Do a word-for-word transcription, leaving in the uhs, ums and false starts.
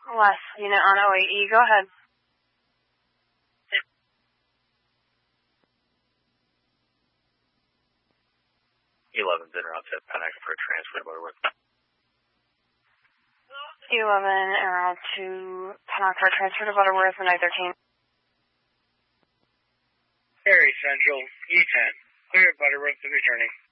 West unit on oh eight E, go ahead. eleven's en route to Panax for a transfer to Butterworth. eleven en route to Panax for a transfer to Butterworth, nine thirteen. Ferry Central, E ten. Clear at Butterworth and returning.